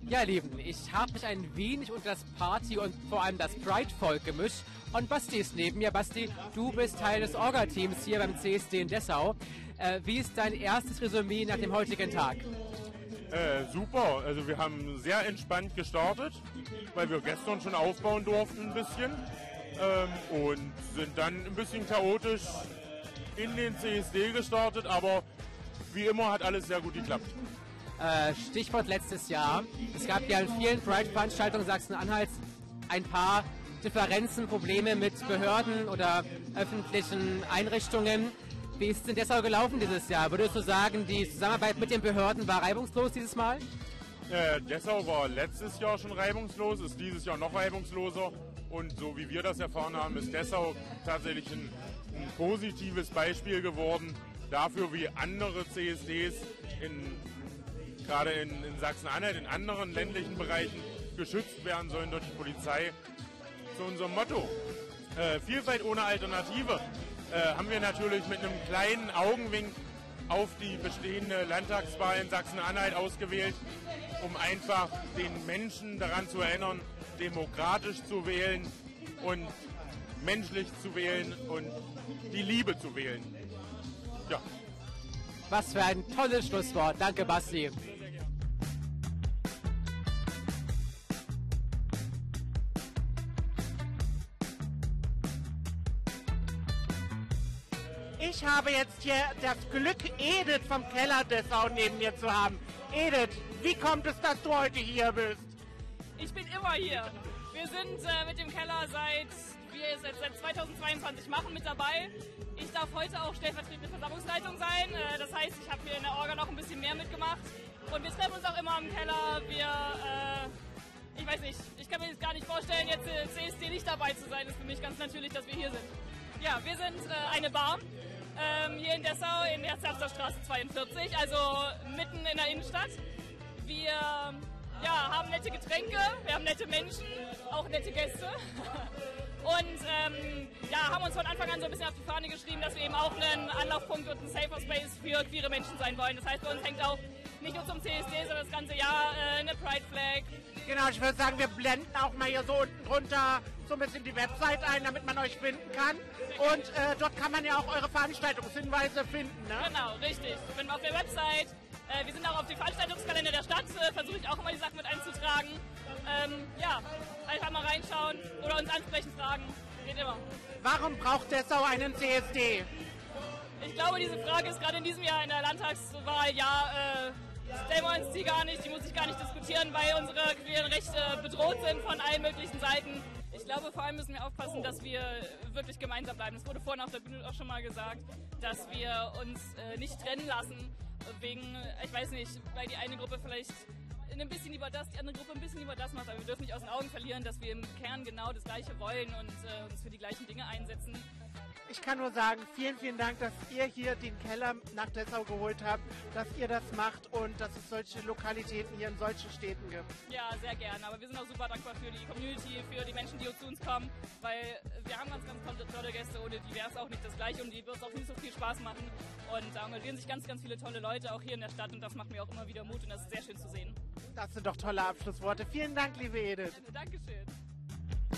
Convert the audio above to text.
Ja, Lieben, ich habe mich ein wenig unter das Party und vor allem das Pride-Volk gemischt. Und Basti ist neben mir. Basti, du bist Teil des Orga-Teams hier beim CSD in Dessau. Wie ist dein erstes Resümee nach dem heutigen Tag? Super, also wir haben sehr entspannt gestartet, weil wir gestern schon aufbauen durften ein bisschen und sind dann ein bisschen chaotisch in den CSD gestartet, aber wie immer hat alles sehr gut geklappt. Stichwort letztes Jahr. Es gab ja in vielen Pride-Veranstaltungen Sachsen-Anhalts ein paar Differenzen, Probleme mit Behörden oder öffentlichen Einrichtungen. Wie ist es in Dessau gelaufen dieses Jahr? Würdest du sagen, die Zusammenarbeit mit den Behörden war reibungslos dieses Mal? Dessau war letztes Jahr schon reibungslos, ist dieses Jahr noch reibungsloser. Und so wie wir das erfahren haben, ist Dessau tatsächlich ein positives Beispiel geworden dafür, wie andere CSDs gerade in Sachsen-Anhalt, in anderen ländlichen Bereichen geschützt werden sollen durch die Polizei. Zu unserem Motto, Vielfalt ohne Alternative, haben wir natürlich mit einem kleinen Augenwink auf die bestehende Landtagswahl in Sachsen-Anhalt ausgewählt, um einfach den Menschen daran zu erinnern, demokratisch zu wählen und menschlich zu wählen und die Liebe zu wählen. Ja. Was für ein tolles Schlusswort. Danke, Basti. Ich habe jetzt hier das Glück, Edith vom Keller Dessau neben mir zu haben. Edith, wie kommt es, dass du heute hier bist? Ich bin immer hier. Wir sind mit dem Keller seit 2022 machen mit dabei. Ich darf heute auch stellvertretende Versammlungsleitung sein. Das heißt, ich habe hier in der Orga noch ein bisschen mehr mitgemacht. Und wir treffen uns auch immer im Keller. Ich weiß nicht, ich kann mir das gar nicht vorstellen, jetzt CSD nicht dabei zu sein. Das ist für mich ganz natürlich, dass wir hier sind. Ja, wir sind eine Bar hier in Dessau in der Zerbsterstraße 42, also mitten in der Innenstadt. Wir haben nette Getränke, wir haben nette Menschen, auch nette Gäste. Und haben uns von Anfang an so ein bisschen auf die Fahne geschrieben, dass wir eben auch einen Anlaufpunkt und ein Safer Space für queere Menschen sein wollen. Das heißt, bei uns hängt auch nicht nur zum CSD, sondern das ganze Jahr eine Pride Flag. Genau, ich würde sagen, wir blenden auch mal hier so unten drunter so ein bisschen die Website ein, damit man euch finden kann. Und dort kann man ja auch eure Veranstaltungshinweise finden, ne? Genau, richtig. Ich bin auf der Website. Wir sind auch auf dem Veranstaltungskalender der Stadt, versuche ich auch immer die Sachen mit einzutragen. Einfach mal reinschauen oder uns ansprechen, fragen. Geht immer. Warum braucht Dessau einen CSD? Ich glaube, diese Frage ist gerade in diesem Jahr in der Landtagswahl, stellen wir uns die gar nicht, die muss ich gar nicht diskutieren, weil unsere queeren Rechte bedroht sind von allen möglichen Seiten. Ich glaube, vor allem müssen wir aufpassen, dass wir wirklich gemeinsam bleiben. Es wurde vorhin auf der Bühne auch schon mal gesagt, dass wir uns nicht trennen lassen, wegen, ich weiß nicht, weil die eine Gruppe vielleicht ein bisschen lieber das, die andere Gruppe ein bisschen lieber das macht, aber wir dürfen nicht aus den Augen verlieren, dass wir im Kern genau das Gleiche wollen und uns für die gleichen Dinge einsetzen. Ich kann nur sagen, vielen, vielen Dank, dass ihr hier den Keller nach Dessau geholt habt, dass ihr das macht und dass es solche Lokalitäten hier in solchen Städten gibt. Ja, sehr gerne. Aber wir sind auch super dankbar für die Community, für die Menschen, die zu uns kommen, weil wir haben ganz, ganz tolle Gäste. Ohne die wäre es auch nicht das Gleiche und die wird es auch nicht so viel Spaß machen. Und da engagieren sich ganz, ganz viele tolle Leute auch hier in der Stadt und das macht mir auch immer wieder Mut und das ist sehr schön zu sehen. Das sind doch tolle Abschlussworte. Vielen Dank, liebe Edith. Dankeschön.